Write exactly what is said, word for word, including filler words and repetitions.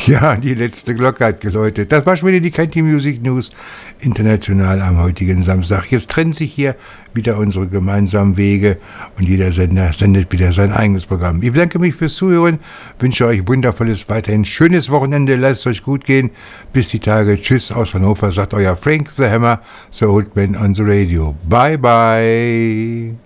Ja, die letzte Glocke hat geläutet. Das war schon wieder die Canty Music News international am heutigen Samstag. Jetzt trennen sich hier wieder unsere gemeinsamen Wege und jeder Sender sendet wieder sein eigenes Programm. Ich bedanke mich fürs Zuhören, wünsche euch wundervolles, weiterhin schönes Wochenende. Lasst es euch gut gehen. Bis die Tage. Tschüss aus Hannover, sagt euer Frank the Hammer, the Old Man on the Radio. Bye, bye.